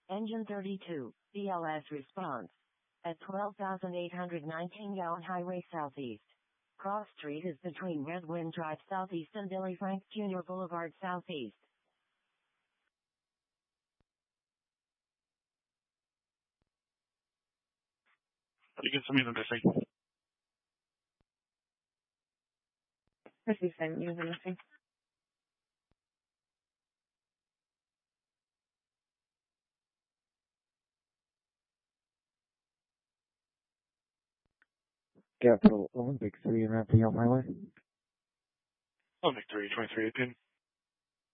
Engine 32, BLS response. At 12,819 Gowan Highway Southeast. Cross Street is between Redwind Drive Southeast and Billy Frank Jr. Boulevard Southeast. You can send me the missing. Missy sent you the missing. Capital Olympic 3 and wrapping up my way. Olympic 3, 2318.